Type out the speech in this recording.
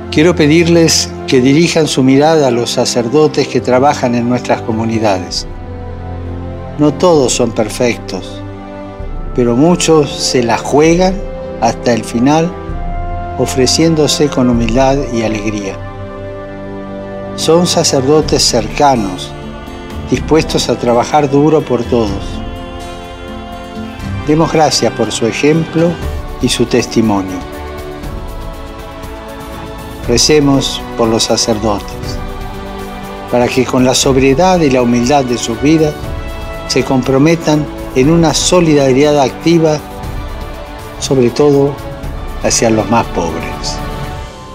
Quiero pedirles que dirijan su mirada a los sacerdotes que trabajan en nuestras comunidades. No todos son perfectos, pero muchos se la juegan hasta el final, ofreciéndose con humildad y alegría. Son sacerdotes cercanos, dispuestos a trabajar duro por todos. Demos gracias por su ejemplo y su testimonio. Recemos por los sacerdotes, para que con la sobriedad y la humildad de sus vidas se comprometan en una solidaridad activa, sobre todo hacia los más pobres.